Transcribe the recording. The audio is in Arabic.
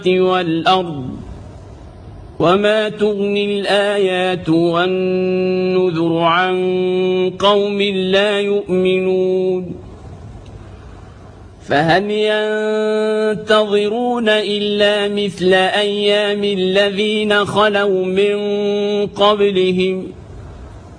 والأرض وما تغني الآيات والنذر عن قوم لا يؤمنون فهل ينتظرون إلا مثل أيام الذين خلوا من قبلهم